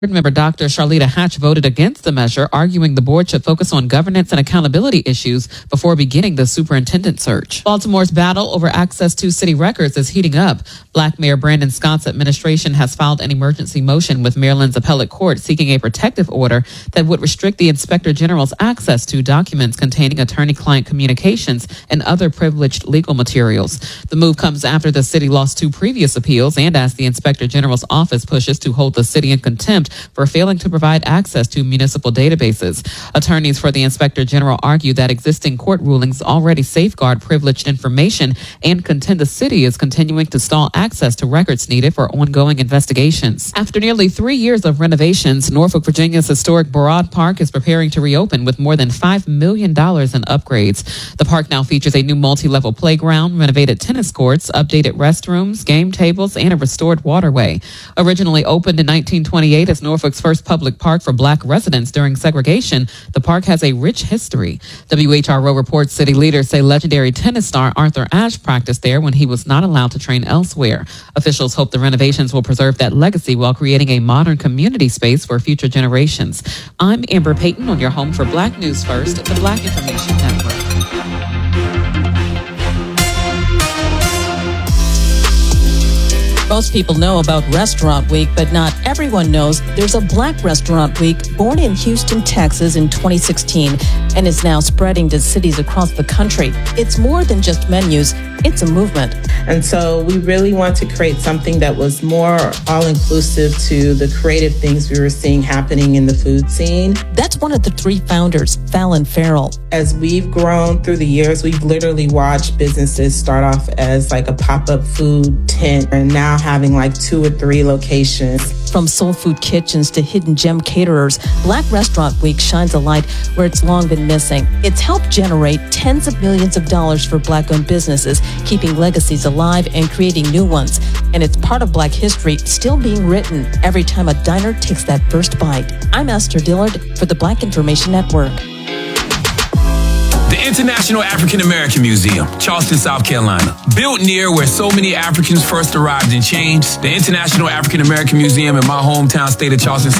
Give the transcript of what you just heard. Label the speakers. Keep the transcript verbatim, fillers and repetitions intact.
Speaker 1: Board member Doctor Charlita Hatch voted against the measure, arguing the board should focus on governance and accountability issues before beginning the superintendent search. Baltimore's battle over access to city records is heating up. Black Mayor Brandon Scott's administration has filed an emergency motion with Maryland's appellate court seeking a protective order that would restrict the Inspector General's access to documents containing attorney-client communications and other privileged legal materials. The move comes after the city lost two previous appeals and as the Inspector General's office pushes to hold the city in contempt for failing to provide access to municipal databases. Attorneys for the Inspector General argue that existing court rulings already safeguard privileged information and contend the city is continuing to stall access to records needed for ongoing investigations. After nearly three years of renovations, Norfolk, Virginia's historic Broad Park is preparing to reopen with more than five million dollars in upgrades. The park now features a new multi-level playground, renovated tennis courts, updated restrooms, game tables, and a restored waterway. Originally opened in nineteen twenty-eight as Norfolk's first public park for black residents during segregation, the park has a rich history. W H R O reports city leaders say legendary tennis star Arthur Ashe practiced there when he was not allowed to train elsewhere. Officials hope the renovations will preserve that legacy while creating a modern community space for future generations. I'm Amber Payton on your home for Black News First, the Black Information Network.
Speaker 2: Most people know about Restaurant Week, but not everyone knows there's a Black Restaurant Week born in Houston, Texas in twenty sixteen and is now spreading to cities across the country. It's more than just menus, it's a movement.
Speaker 3: And so we really want to create something that was more all-inclusive to the creative things we were seeing happening in the food scene.
Speaker 2: That's one of the three founders, Fallon Farrell.
Speaker 3: As we've grown through the years, we've literally watched businesses start off as like a pop-up food tent and now having like two or three locations.
Speaker 2: From soul food kitchens to hidden gem caterers, Black Restaurant Week shines a light where it's long been missing. It's helped generate tens of millions of dollars for Black-owned businesses, keeping legacies alive and creating new ones. And it's part of Black history still being written every time a diner takes that first bite. I'm Esther Dillard for the Black Information Network.
Speaker 4: The International African American Museum, Charleston, South Carolina. Built near where so many Africans first arrived and changed, the International African American Museum in my hometown state of Charleston, South